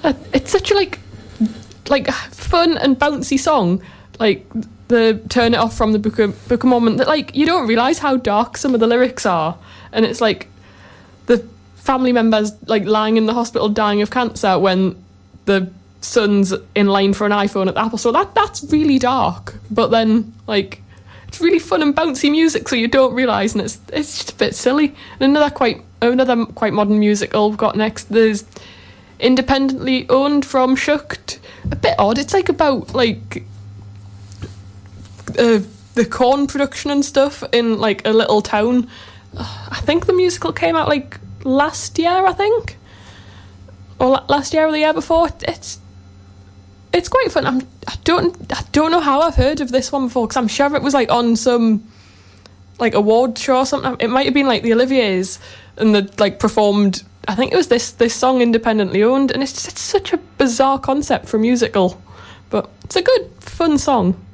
It's such a like fun and bouncy song. Like the Turn It Off from the Book of Mormon, that like you don't realise how dark some of the lyrics are, and it's like the family members like lying in the hospital dying of cancer when the son's in line for an iPhone at the Apple Store. That's really dark, but then like it's really fun and bouncy music, so you don't realise, and it's just a bit silly. And another quite modern musical we've got next. There's Independently Owned from Shucked. A bit odd. It's like about like the corn production and stuff in like a little town. I think the musical came out like last year, I think, or last year or the year before. It's quite fun. I don't know how I've heard of this one before, because I'm sure it was like on some like award show or something. It might have been like the Olivier's, and they like performed. I think it was this song Independently Owned, and it's such a bizarre concept for a musical, but it's a good fun song.